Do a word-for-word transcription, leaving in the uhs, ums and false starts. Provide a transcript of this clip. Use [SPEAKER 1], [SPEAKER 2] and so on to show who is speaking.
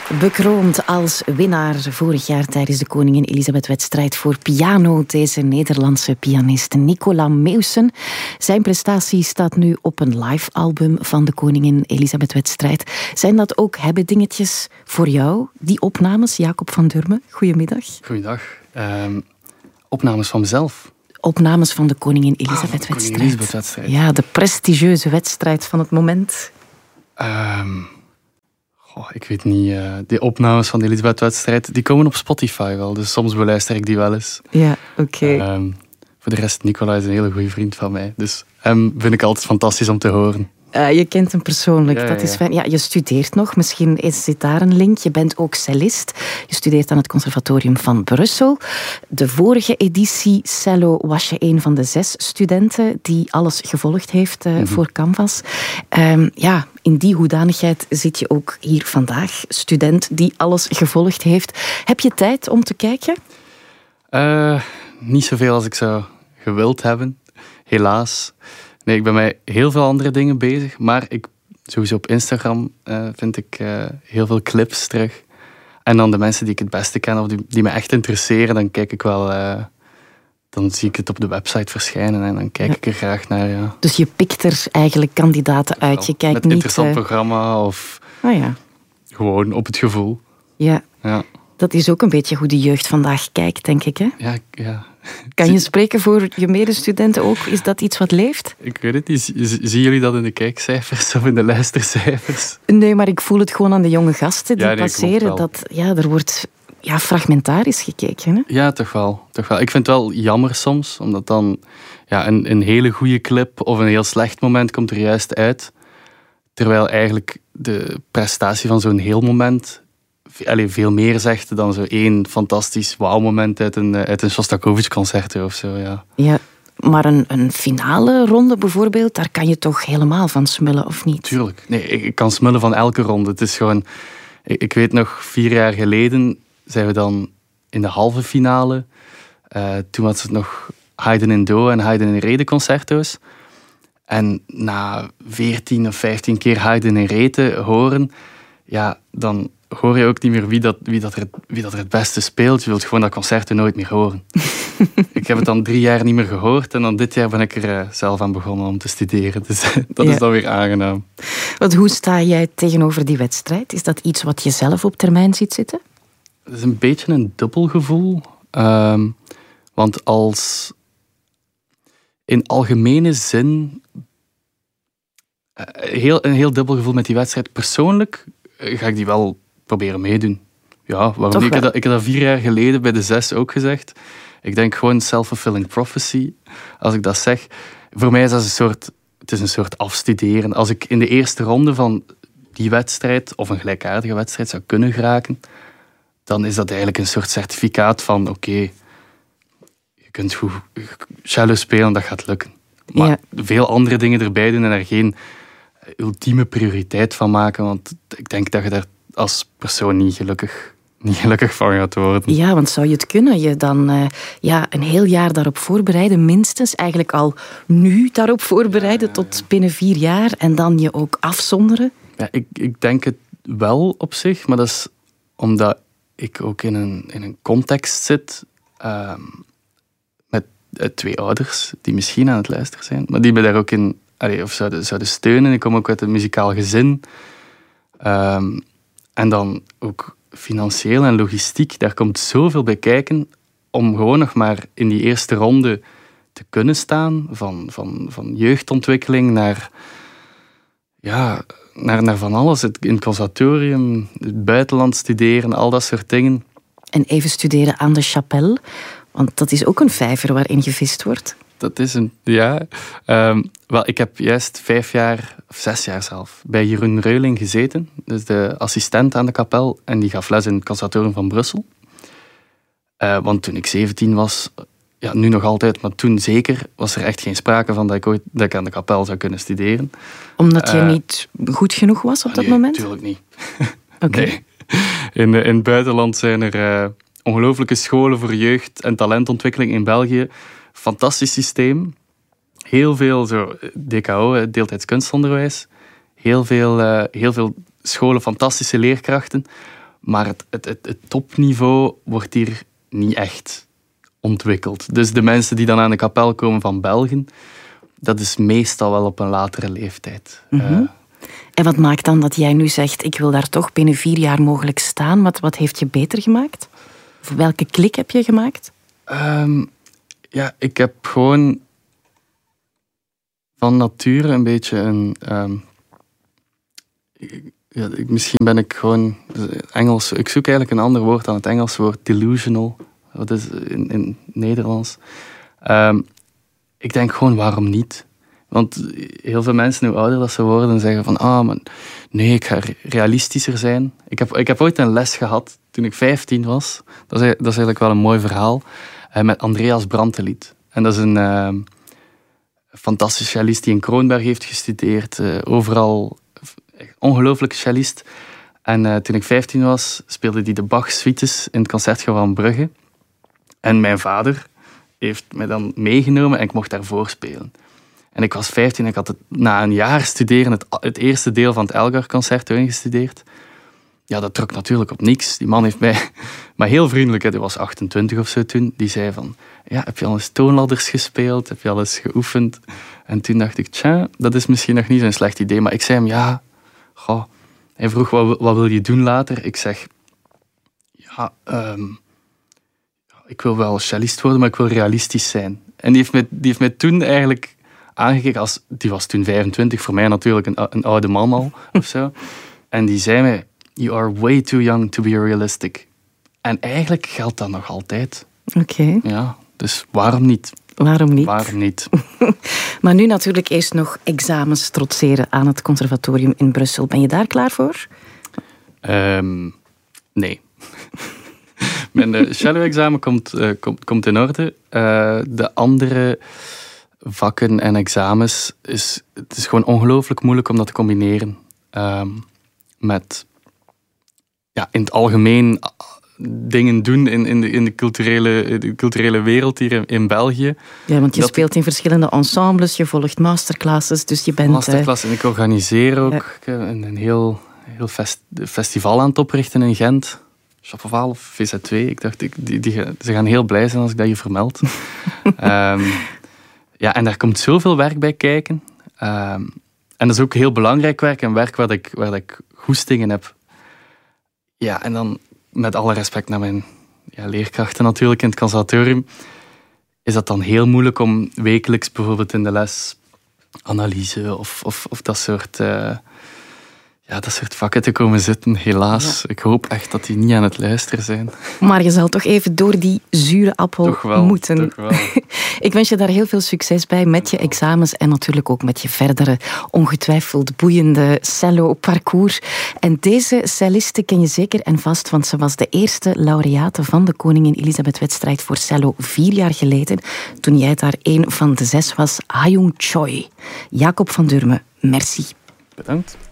[SPEAKER 1] Bekroond als winnaar vorig jaar tijdens de Koningin Elisabeth-wedstrijd voor piano, deze Nederlandse pianist Nicola Meussen. Zijn prestatie staat nu op een live album van de Koningin Elisabeth-wedstrijd. Zijn dat ook hebbedingetjes voor jou, die opnames, Jacob van Durme? Goedemiddag.
[SPEAKER 2] Goeiedag. Um, opnames van mezelf.
[SPEAKER 1] Opnames van de Koningin Elisabeth-wedstrijd.
[SPEAKER 2] Ah, Koningin Elisabeth-wedstrijd.
[SPEAKER 1] Ja, de prestigieuze wedstrijd van het moment.
[SPEAKER 2] Um, goh, ik weet niet. Uh, de opnames van de Elisabeth-wedstrijd, die komen op Spotify wel. Dus soms beluister ik die wel eens.
[SPEAKER 1] Ja, oké. Okay.
[SPEAKER 2] Um, voor de rest, Nicola is een hele goede vriend van mij. Dus hem vind ik altijd fantastisch om te horen.
[SPEAKER 1] Uh, je kent hem persoonlijk,
[SPEAKER 2] ja,
[SPEAKER 1] dat
[SPEAKER 2] ja.
[SPEAKER 1] is fijn. Ja, je studeert nog, misschien is, zit daar een link. Je bent ook cellist. Je studeert aan het Conservatorium van Brussel. De vorige editie cello was je een van de zes studenten die alles gevolgd heeft uh, mm-hmm. voor Canvas. Um, ja, in die hoedanigheid zit je ook hier vandaag. Student die alles gevolgd heeft. Heb je tijd om te kijken?
[SPEAKER 2] Uh, niet zoveel als ik zou gewild hebben, helaas. Nee, ik ben met heel veel andere dingen bezig. Maar ik, sowieso op Instagram uh, vind ik uh, heel veel clips terug. En dan de mensen die ik het beste ken of die, die me echt interesseren, dan kijk ik wel... Uh, dan zie ik het op de website verschijnen en dan kijk ja. ik er graag naar. Ja.
[SPEAKER 1] Dus je pikt er eigenlijk kandidaten uit? Je kijkt
[SPEAKER 2] Met
[SPEAKER 1] niet...
[SPEAKER 2] een interessant
[SPEAKER 1] uh...
[SPEAKER 2] programma of
[SPEAKER 1] oh, ja.
[SPEAKER 2] gewoon op het gevoel.
[SPEAKER 1] Ja.
[SPEAKER 2] ja.
[SPEAKER 1] Dat is ook een beetje hoe de jeugd vandaag kijkt, denk ik. Hè?
[SPEAKER 2] Ja, ja.
[SPEAKER 1] Kan je spreken voor je medestudenten ook? Is dat iets wat leeft?
[SPEAKER 2] Ik weet het niet. Zien jullie dat in de kijkcijfers of in de luistercijfers?
[SPEAKER 1] Nee, maar ik voel het gewoon aan de jonge gasten die
[SPEAKER 2] ja, nee,
[SPEAKER 1] passeren. Dat, ja, er wordt ja, fragmentarisch gekeken. Hè?
[SPEAKER 2] Ja, toch wel, toch wel. Ik vind het wel jammer soms, omdat dan ja, een, een hele goede clip of een heel slecht moment komt er juist uit. Terwijl eigenlijk de prestatie van zo'n heel moment... Allee, veel meer zegt dan zo één fantastisch wauw-moment uit een, uit een Shostakovich-concerto of zo. Ja,
[SPEAKER 1] ja maar een, een finale ronde bijvoorbeeld, daar kan je toch helemaal van smullen, of niet?
[SPEAKER 2] Tuurlijk. Nee, ik, ik kan smullen van elke ronde. Het is gewoon... Ik, ik weet nog, vier jaar geleden zijn we dan in de halve finale. Uh, toen was het nog Haydn in Do en Haydn in Re de concerto's. En na veertien of vijftien keer Haydn in Re te horen, ja, dan... hoor je ook niet meer wie dat, wie, dat er, wie dat er het beste speelt. Je wilt gewoon dat concerten nooit meer horen. Ik heb het dan drie jaar niet meer gehoord en dan dit jaar ben ik er uh, zelf aan begonnen om te studeren. Dus dat ja. is dan weer aangenaam.
[SPEAKER 1] Want hoe sta jij tegenover die wedstrijd? Is dat iets wat je zelf op termijn ziet zitten?
[SPEAKER 2] Het is een beetje een dubbel gevoel. Um, want als... In algemene zin... Uh, heel, een heel dubbel gevoel met die wedstrijd. Persoonlijk uh, ga ik die wel... proberen meedoen. Ja, waarom niet? Ik heb, dat, ik heb dat vier jaar geleden bij de zes ook gezegd. Ik denk gewoon self-fulfilling prophecy. Als ik dat zeg. Voor mij is dat een soort... Het is een soort afstuderen. Als ik in de eerste ronde van die wedstrijd, of een gelijkaardige wedstrijd, zou kunnen geraken, dan is dat eigenlijk een soort certificaat van oké, okay, je kunt goed cello spelen, dat gaat lukken. Maar ja. veel andere dingen erbij doen en er geen ultieme prioriteit van maken, want ik denk dat je daar als persoon niet gelukkig, niet gelukkig van gaat worden.
[SPEAKER 1] Ja, want zou je het kunnen? Je dan uh, ja, een heel jaar daarop voorbereiden, minstens. Eigenlijk al nu daarop voorbereiden, ja, ja, ja. tot binnen vier jaar. En dan je ook afzonderen?
[SPEAKER 2] Ja, ik, ik denk het wel op zich. Maar dat is omdat ik ook in een, in een context zit... Uh, met uh, twee ouders die misschien aan het luisteren zijn. Maar die me daar ook in... Allee, of zouden, zouden steunen. Ik kom ook uit een muzikaal gezin. Um, En dan ook financieel en logistiek. Daar komt zoveel bij kijken om gewoon nog maar in die eerste ronde te kunnen staan. Van, van, van jeugdontwikkeling naar, ja, naar, naar van alles. Het, in het conservatorium, het buitenland studeren, al dat soort dingen.
[SPEAKER 1] En even studeren aan de Chapelle. Want dat is ook een vijver waarin gevist wordt.
[SPEAKER 2] Dat is een... Ja. Um, wel, ik heb juist vijf jaar, of zes jaar zelf, bij Jeroen Reuling gezeten. Dus de assistent aan de kapel. En die gaf les in het Conservatorium van Brussel. Uh, want toen ik zeventien was, ja, nu nog altijd, maar toen zeker, was er echt geen sprake van dat ik, ooit, dat ik aan de kapel zou kunnen studeren.
[SPEAKER 1] Omdat je uh, niet goed genoeg was op dat
[SPEAKER 2] nee,
[SPEAKER 1] moment?
[SPEAKER 2] Natuurlijk niet.
[SPEAKER 1] Oké.
[SPEAKER 2] Nee. In, in het buitenland zijn er uh, ongelooflijke scholen voor jeugd- en talentontwikkeling in België. Fantastisch systeem. Heel veel zo, D K O, deeltijds kunstonderwijs. Heel veel, uh, heel veel scholen, fantastische leerkrachten. Maar het, het, het, het topniveau wordt hier niet echt ontwikkeld. Dus de mensen die dan aan de kapel komen van België, dat is meestal wel op een latere leeftijd.
[SPEAKER 1] Mm-hmm. Uh, en wat maakt dan dat jij nu zegt, ik wil daar toch binnen vier jaar mogelijk staan? Wat, wat heeft je beter gemaakt? Of welke klik heb je gemaakt?
[SPEAKER 2] Um, ja, ik heb gewoon van nature een beetje een... Um, ja, misschien ben ik gewoon Engels... Ik zoek eigenlijk een ander woord dan het Engelse woord delusional. Dat is in, in Nederlands. Um, ik denk gewoon, waarom niet? Want heel veel mensen, hoe ouder dat ze worden, zeggen van ah, maar nee, ik ga realistischer zijn. Ik heb, ik heb ooit een les gehad toen ik vijftien was. Dat is, dat is eigenlijk wel een mooi verhaal. Uh, met Andreas Brandtelied. En dat is een uh, fantastische cellist die in Kroonberg heeft gestudeerd. Uh, overal ongelooflijke cellist. En uh, toen ik vijftien was, speelde hij de Bach-suites in het Concertgebouw van Brugge. En mijn vader heeft mij dan meegenomen en ik mocht daarvoor spelen. En ik was vijftien en ik had het, na een jaar studeren het, het eerste deel van het Elgar-concerto ingestudeerd. Ja, dat trok natuurlijk op niks. Die man heeft mij, maar heel vriendelijk, hij was achtentwintig of zo toen, die zei van, ja, heb je al eens toonladders gespeeld? Heb je al eens geoefend? En toen dacht ik, tja, dat is misschien nog niet zo'n slecht idee. Maar ik zei hem, ja, goh. Hij vroeg, wat, wat wil je doen later? Ik zeg, ja, um, ik wil wel cellist worden, maar ik wil realistisch zijn. En die heeft mij, die heeft mij toen eigenlijk aangekeken als... Die was toen vijfentwintig, voor mij natuurlijk een, een oude man al, of zo. En die zei mij, you are way too young to be realistic. En eigenlijk geldt dat nog altijd.
[SPEAKER 1] Oké. Okay.
[SPEAKER 2] Ja, dus waarom niet?
[SPEAKER 1] Waarom niet?
[SPEAKER 2] Waarom niet?
[SPEAKER 1] Maar nu natuurlijk eerst nog examens trotseren aan het conservatorium in Brussel. Ben je daar klaar voor?
[SPEAKER 2] Um, nee. Mijn cello-examen komt, uh, komt, komt in orde. Uh, de andere vakken en examens, is, het is gewoon ongelooflijk moeilijk om dat te combineren. Um, met ja, in het algemeen dingen doen in, in, de, in de, culturele, de culturele wereld hier in, in België.
[SPEAKER 1] Ja, want je
[SPEAKER 2] dat
[SPEAKER 1] speelt in verschillende ensembles, je volgt masterclasses, dus je bent...
[SPEAKER 2] Masterclass en ik organiseer ook ja. Ik heb een, een heel, heel fest, festival aan het oprichten in Gent. Chapoval of V Z twee. Ik dacht, ik, die, die, ze gaan heel blij zijn als ik dat je vermeld. um, ja, en daar komt zoveel werk bij kijken. Um, en dat is ook heel belangrijk werk en werk waar ik, waar ik goesting in heb. Ja, en dan met alle respect naar mijn ja, leerkrachten natuurlijk in het conservatorium, is dat dan heel moeilijk om wekelijks bijvoorbeeld in de les analyse of, of, of dat soort... Uh, Ja, dat soort vakken te komen zitten, helaas. Ja. Ik hoop echt dat die niet aan het luisteren zijn.
[SPEAKER 1] Maar je zal toch even door die zure appel
[SPEAKER 2] toch wel,
[SPEAKER 1] moeten.
[SPEAKER 2] Toch wel.
[SPEAKER 1] Ik wens je daar heel veel succes bij met je examens en natuurlijk ook met je verdere ongetwijfeld boeiende cello-parcours. En deze celliste ken je zeker en vast, want ze was de eerste laureate van de Koningin Elisabeth-wedstrijd voor cello vier jaar geleden, toen jij daar een van de zes was, Ha-Joon Choi. Jacob van Durme, merci.
[SPEAKER 2] Bedankt.